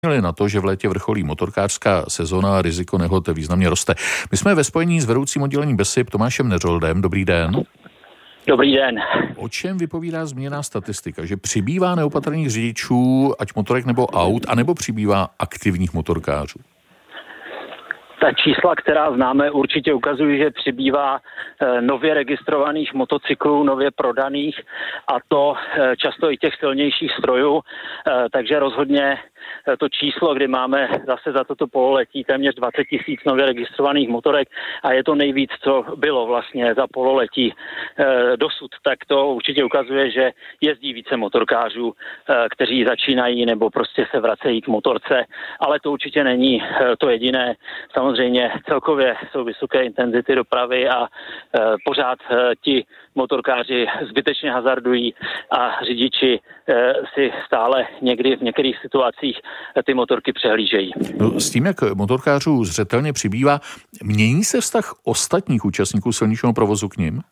na to, že v létě vrcholí motorkářská sezona a riziko nehod významně roste. My jsme ve spojení s vedoucím oddělení BESIP Tomášem Neřoldem. Dobrý den. Dobrý den. O čem vypovídá zmíněná statistika? Že přibývá neopatrných řidičů, ať motorek nebo aut, anebo přibývá aktivních motorkářů? Ta čísla, která známe, určitě ukazují, že přibývá nově registrovaných motocyklů, nově prodaných, a to často i těch silnějších strojů, takže rozhodně to číslo, kdy máme zase za toto pololetí téměř 20 000 nově registrovaných motorek a je to nejvíc, co bylo vlastně za pololetí dosud, tak to určitě ukazuje, že jezdí více motorkářů, kteří začínají nebo prostě se vracejí k motorce, ale to určitě není to jediné. Samozřejmě celkově jsou vysoké intenzity dopravy a pořád ti motorkáři zbytečně hazardují a řidiči si stále někdy v některých situacích ty motorky přehlížejí. No, s tím, jak motorkářů zřetelně přibývá, mění se vztah ostatních účastníků silničního provozu k nim?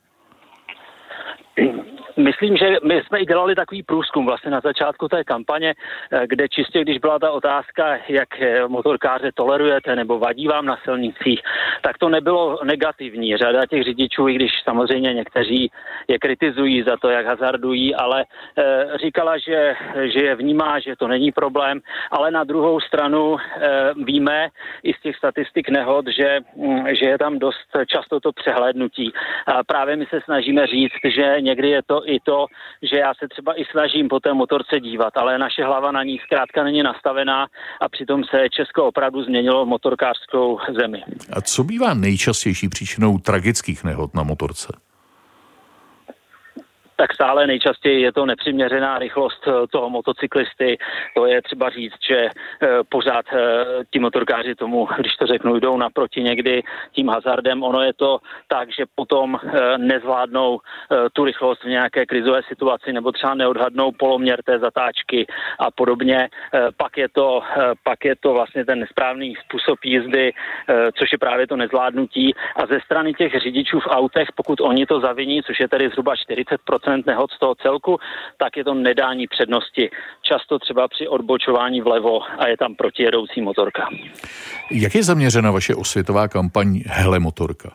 Myslím, že my jsme i dělali takový průzkum vlastně na začátku té kampaně, kde čistě, když byla ta otázka, jak motorkáře tolerujete nebo vadí vám na silnicích, tak to nebylo negativní. Řada těch řidičů, i když samozřejmě někteří je kritizují za to, jak hazardují, ale říkala, že je vnímá, že to není problém, ale na druhou stranu víme i z těch statistik nehod, že je tam dost často to přehlédnutí. A právě my se snažíme říct, že někdy je to i to, že já se třeba i snažím po té motorce dívat, ale naše hlava na ní zkrátka není nastavená a přitom se Česko opravdu změnilo v motorkářskou zemi. A co bývá nejčastější příčinou tragických nehod na motorce? Tak stále nejčastěji je to nepřiměřená rychlost toho motocyklisty. To je třeba říct, že pořád ti motorkáři tomu, když to řeknu, jdou naproti někdy tím hazardem. Ono je to tak, že potom nezvládnou tu rychlost v nějaké krizové situaci nebo třeba neodhadnou poloměr té zatáčky a podobně. Pak je to vlastně ten nesprávný způsob jízdy, což je právě to nezvládnutí. A ze strany těch řidičů v autech, pokud oni to zaviní, což je tedy zhruba 40% nehod z toho celku, tak je to nedání přednosti. Často třeba při odbočování vlevo a je tam protijedoucí motorka. Jak je zaměřena vaše osvětová kampaň Hele motorka?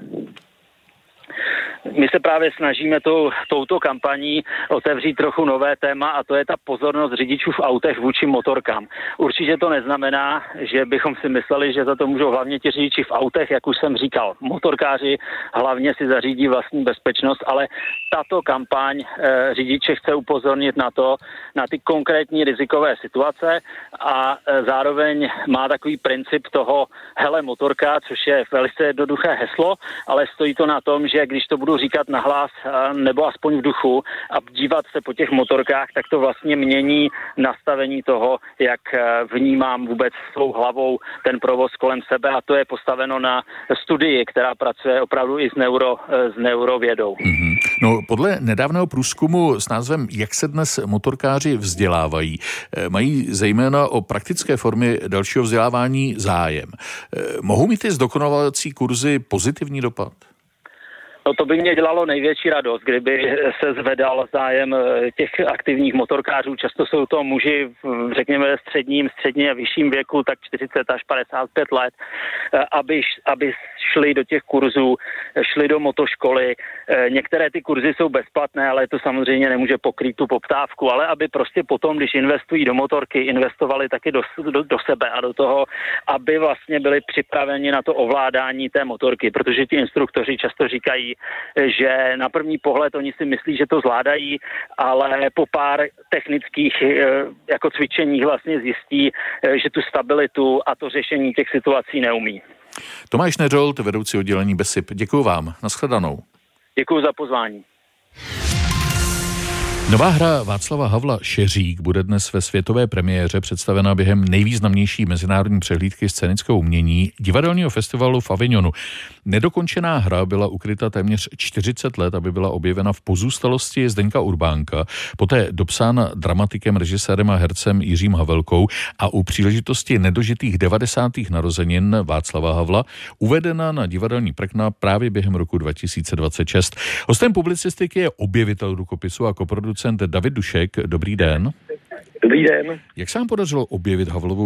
My se právě snažíme touto kampaní otevřít trochu nové téma a to je ta pozornost řidičů v autech vůči motorkám. Určitě to neznamená, že bychom si mysleli, že za to můžou hlavně ti řidiči v autech, jak už jsem říkal. Motorkáři hlavně si zařídí vlastní bezpečnost, ale tato kampaň řidiče chce upozornit na ty konkrétní rizikové situace a zároveň má takový princip toho hele motorka, což je velice jednoduché heslo, ale stojí to na tom, že když to budu říkat nahlas nebo aspoň v duchu a dívat se po těch motorkách, tak to vlastně mění nastavení toho, jak vnímám vůbec svou hlavou ten provoz kolem sebe a to je postaveno na studii, která pracuje opravdu i s neurovědou. Mm-hmm. No, podle nedávného průzkumu s názvem Jak se dnes motorkáři vzdělávají, mají zejména o praktické formy dalšího vzdělávání zájem. Mohou mít ty zdokonalovací kurzy pozitivní dopad? No to by mě dělalo největší radost, kdyby se zvedal zájem těch aktivních motorkářů. Často jsou to muži, řekněme, ve středně a vyšším věku, tak 40 až 55 let, aby šli do těch kurzů, šli do motoškoly. Některé ty kurzy jsou bezplatné, ale to samozřejmě nemůže pokrýt tu poptávku, ale aby prostě potom, když investují do motorky, investovali taky do sebe a do toho, aby vlastně byli připraveni na to ovládání té motorky, protože ti instruktoři často říkají, že na první pohled oni si myslí, že to zvládají, ale po pár technických jako cvičeních vlastně zjistí, že tu stabilitu a to řešení těch situací neumí. Tomáš Neřold, vedoucí oddělení BESIP. Děkuju vám. Nashledanou. Děkuju za pozvání. Nová hra Václava Havla Šeřík bude dnes ve světové premiéře představena během nejvýznamnější mezinárodní přehlídky scénického umění divadelního festivalu v Avignonu. Nedokončená hra byla ukryta téměř 40 let, aby byla objevena v pozůstalosti Zdeňka Urbánka, poté dopsána dramatikem, režisérem a hercem Jiřím Havelkou a u příležitosti nedožitých 90. narozenin Václava Havla uvedena na divadelní prkna právě během roku 2026. Hostem publicistiky je objevitel rukopisu a koproducent David Dušek. Dobrý den. Dobrý den. Jak se vám podařilo objevit Havlovu